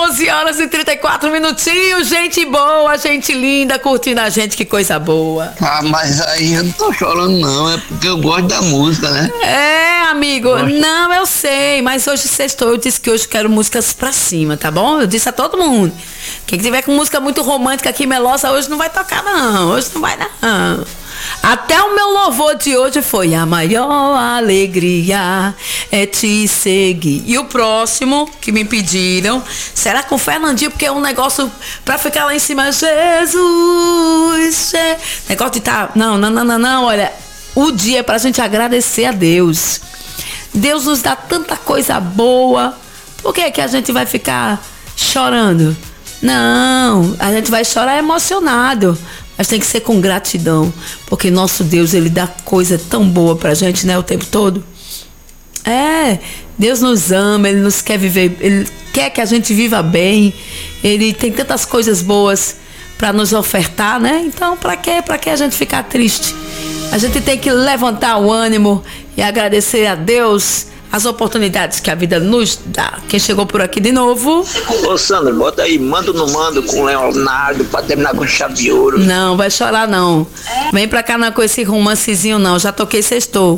11 horas e 34 minutinhos, gente boa, gente linda, curtindo a gente, que coisa boa. Ah, mas aí eu não tô chorando não, é porque eu gosto da música, né? É, amigo, não, eu sei, mas hoje sextou, eu disse que hoje quero músicas pra cima, tá bom? Eu disse a todo mundo, quem tiver com música muito romântica aqui, melosa, hoje não vai tocar não, hoje não vai não. Até o meu louvor de hoje foi: a maior alegria é te seguir. E o próximo que me pediram será com o Fernandinho, porque é um negócio pra ficar lá em cima. Jesus, negócio de tá. Não, olha, o dia é pra gente agradecer a Deus. Deus nos dá tanta coisa boa. Por que que a gente vai ficar chorando? Não, a gente vai chorar emocionado. Mas tem que ser com gratidão, porque nosso Deus, ele dá coisa tão boa pra gente, né, o tempo todo. É, Deus nos ama, ele nos quer viver, ele quer que a gente viva bem, ele tem tantas coisas boas pra nos ofertar, né? Então, pra que a gente ficar triste? A gente tem que levantar o ânimo e agradecer a Deus as oportunidades que a vida nos dá. Quem chegou por aqui de novo? Ô Sandra, bota aí, mando ou não mando com o Leonardo pra terminar com chave de ouro. Não, vai chorar não. Vem pra cá não com esse romancezinho não, já toquei sextou.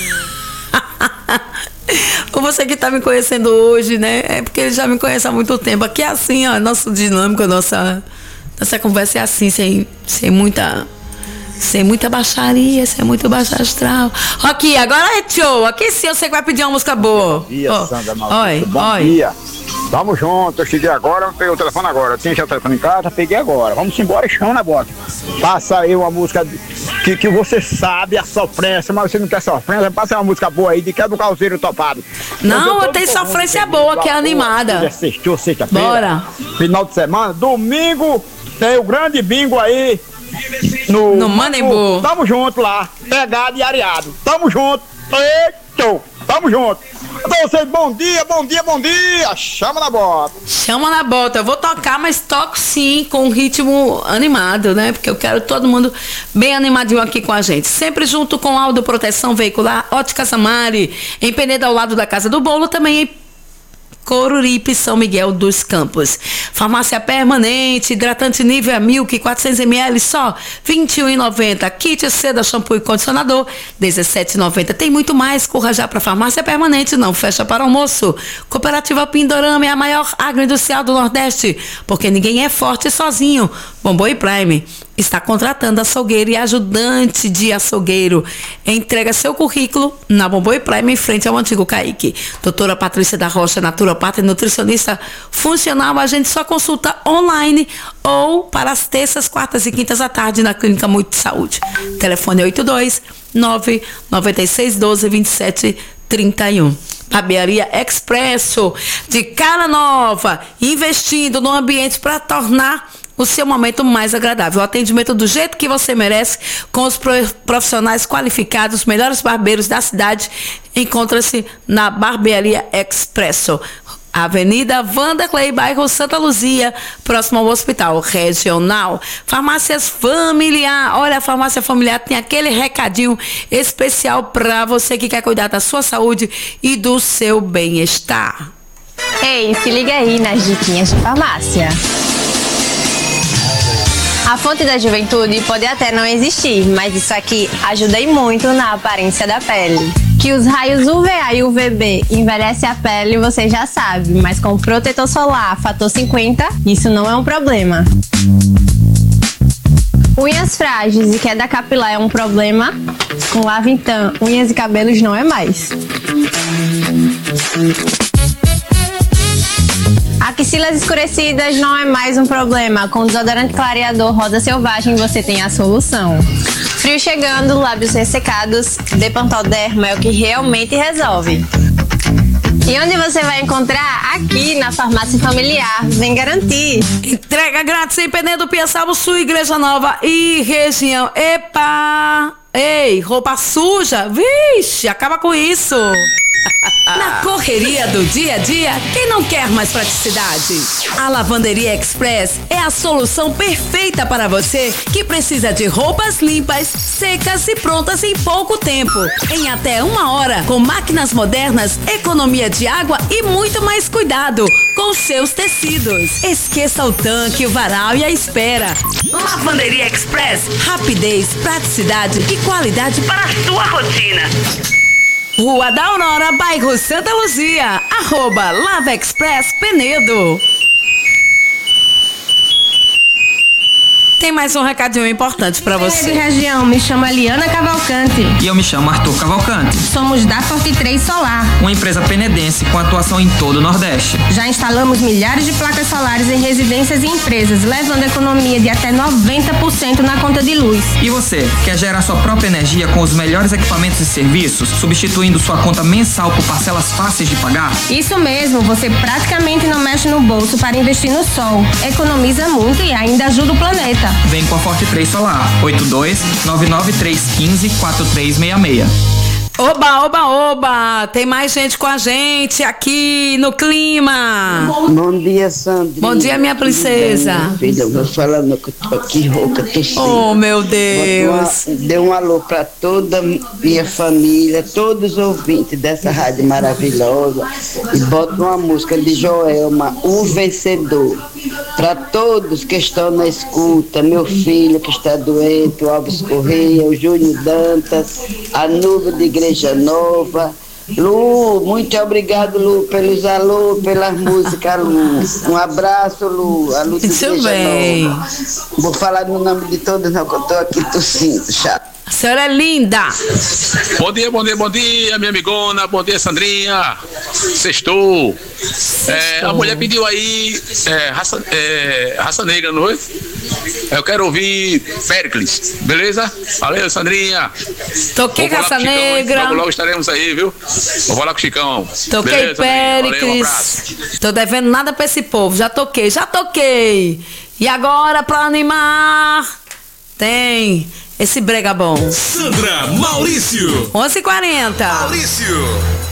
Ou você que tá me conhecendo hoje, né? É porque ele já me conhece há muito tempo. Aqui é assim, ó, nossa dinâmica, nossa conversa é assim, sem muita baixaria, sem muito baixo astral. Aqui, agora é show. Aqui sim eu sei que vai pedir uma música boa. Bom dia, Sandra Maurício. Oi. Bom dia. Tamo junto, eu cheguei agora, peguei o telefone agora. Eu tinha já o telefone em casa, peguei agora. Vamos embora e chama na bota. Passa aí uma música que você sabe a sofrência, mas você não quer sofrência, passa uma música boa aí, de que é do Calzeiro Topado. Não, eu tenho sofrência boa, que é animada. Sexta-feira. Bora. Final de semana, domingo, tem o grande bingo aí. No Manembu. Tamo junto lá, pegado e areado. Tamo junto. Eita, tamo junto. Então vocês, bom dia. Chama na bota. Chama na bota. Eu vou tocar, mas toco sim com um ritmo animado, né? Porque eu quero todo mundo bem animadinho aqui com a gente. Sempre junto com Aldo Proteção Veicular, Ótica Samari, em Penedo ao lado da Casa do Bolo, também em Coruripe, São Miguel dos Campos. Farmácia Permanente, hidratante Nivea Milk, 400 ml, só R$21,90. Kit seda, shampoo e condicionador, R$17,90. Tem muito mais, corra já para Farmácia Permanente, não fecha para almoço. Cooperativa Pindorama é a maior agroindustrial do Nordeste, porque ninguém é forte sozinho. Bombom e Prime está contratando açougueiro e ajudante de açougueiro. Entrega seu currículo na Bombom e Prime, em frente ao antigo Caique. Doutora Patrícia da Rocha, naturopata e nutricionista funcional. A gente só consulta online ou para as terças, quartas e quintas à tarde na Clínica Muito Saúde. Telefone 829-9612-2731. Barbearia Expresso, de cara nova, investindo no ambiente para tornar o seu momento mais agradável. O atendimento do jeito que você merece, com os profissionais qualificados, os melhores barbeiros da cidade, encontra-se na Barbearia Expresso. Avenida Vanderlei, bairro Santa Luzia, próximo ao Hospital Regional. Farmácias Familiar. Olha, a Farmácia Familiar tem aquele recadinho especial para você que quer cuidar da sua saúde e do seu bem-estar. Ei, se liga aí nas diquinhas de farmácia. A fonte da juventude pode até não existir, mas isso aqui ajuda e muito na aparência da pele. Que os raios UVA e UVB envelhecem a pele, você já sabe, mas com protetor solar fator 50, isso não é um problema. Unhas frágeis e queda capilar é um problema? Com Lavintan, unhas e cabelos não é mais. Axilas escurecidas não é mais um problema. Com desodorante clareador Rosa Selvagem você tem a solução. Frio chegando, lábios ressecados, Depantol Derma é o que realmente resolve. E onde você vai encontrar? Aqui na Farmácia Familiar. Vem garantir. Entrega grátis em Penedo, Piaçaba, Sul, Igreja Nova e região. Epa! Ei, roupa suja? Vixe, acaba com isso. Na correria do dia a dia, quem não quer mais praticidade? A Lavanderia Express é a solução perfeita para você que precisa de roupas limpas, secas e prontas em pouco tempo. Em até 1 hora, com máquinas modernas, economia de água e muito mais cuidado. Com com seus tecidos. Esqueça o tanque, o varal e a espera. Lavanderia Express, rapidez, praticidade e qualidade para a sua rotina. Rua da Aurora, bairro Santa Luzia, @Lava Express Penedo. Tem mais um recadinho importante pra você. Região, me chamo Eliana Cavalcante. E eu me chamo Arthur Cavalcante. Somos da Forte 3 Solar, uma empresa penedense com atuação em todo o Nordeste. Já instalamos milhares de placas solares em residências e empresas, levando economia de até 90% na conta de luz. E você, quer gerar sua própria energia com os melhores equipamentos e serviços, substituindo sua conta mensal por parcelas fáceis de pagar? Isso mesmo, você praticamente não mexe no bolso para investir no sol. Economiza muito e ainda ajuda o planeta. Vem com a Forte 3 Solar, 82-99315-4366. Oba, oba, oba! Tem mais gente com a gente aqui no clima. Bom dia, Sandrinha. Bom dia, minha princesa. Minha filha, eu vou falando que eu tô aqui rouca, tossindo. Oh, meu Deus. Dê um alô pra toda minha família, todos os ouvintes dessa rádio maravilhosa. E bota uma música de Joelma, O Vencedor. Para todos que estão na escuta, meu filho que está doente, o Alves Correia, o Júnior Dantas, a Nuvem de Igreja Nova. Lu, muito obrigado, Lu, pelos alô, pelas músicas, Lu. Um abraço, Lu, a Lu de Igreja Nova. Vou falar no nome de todos, não, que eu tô aqui tossindo, chato. A senhora é linda. Bom dia, bom dia, bom dia, minha amigona. Bom dia, Sandrinha. Sextou. A mulher pediu aí raça negra, não é? Eu quero ouvir Péricles, beleza? Valeu, Sandrinha. Toquei Raça Negra. Logo, logo estaremos aí, viu? Vou falar com o Chicão. Toquei beleza, Péricles. Valeu, um abraço. Tô devendo nada pra esse povo. Já toquei. E agora, pra animar, tem esse brega bom. Sandra Maurício. 11h40. Maurício.